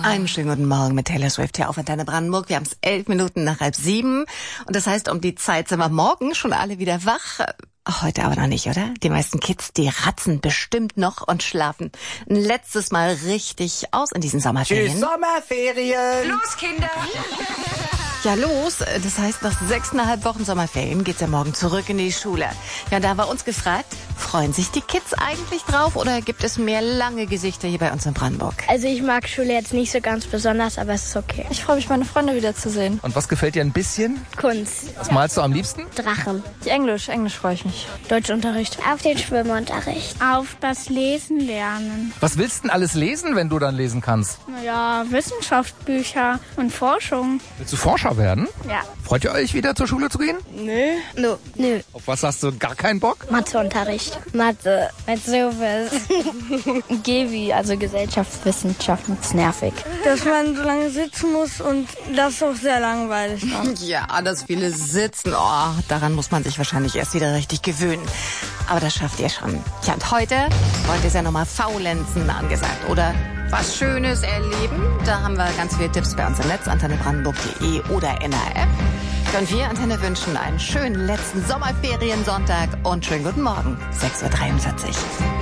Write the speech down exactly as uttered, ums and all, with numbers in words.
Einen schönen guten Morgen mit Taylor Swift hier auf Antenne Brandenburg. Wir haben es elf Minuten nach halb sieben. Und das heißt, um die Zeit sind wir morgen schon alle wieder wach. Heute aber noch nicht, oder? Die meisten Kids, die ratzen bestimmt noch und schlafen ein letztes Mal richtig aus in diesen Sommerferien. Tschüss, Sommerferien! Los, Kinder! Ja, los. Das heißt, nach sechseinhalb Wochen Sommerferien geht's ja morgen zurück in die Schule. Ja, da war uns gefragt, freuen sich die Kids eigentlich drauf oder gibt es mehr lange Gesichter hier bei uns in Brandenburg? Also ich mag Schule jetzt nicht so ganz besonders, aber es ist okay. Ich freue mich, meine Freunde wiederzusehen. Und was gefällt dir ein bisschen? Kunst. Was malst du am liebsten? Drachen. Englisch, Englisch freue ich mich. Deutschunterricht. Auf den Schwimmunterricht. Auf das Lesen lernen. Was willst du denn alles lesen, wenn du dann lesen kannst? Naja, Wissenschaftsbücher und Forschung. Willst du Forscher werden? Ja. Freut ihr euch wieder zur Schule zu gehen? Nö. No. Nö. Auf was hast du gar keinen Bock? Matheunterricht. Mathe. Mit sowas. Gewi, also Gesellschaftswissenschaften, ist nervig. Dass man so lange sitzen muss und das ist auch sehr langweilig. Ne? Ja, das viele Sitzen, oh, daran muss man sich wahrscheinlich erst wieder richtig gewöhnen. Aber das schafft ihr schon. Tja, und heute, heute ist ja nochmal Faulenzen angesagt, oder? Was Schönes erleben, da haben wir ganz viele Tipps bei uns im Netz, antenne brandenburg punkt de oder in der App. Und wir, Antenne, wünschen einen schönen letzten Sommerferiensonntag und schönen guten Morgen, sechs Uhr dreiundvierzig.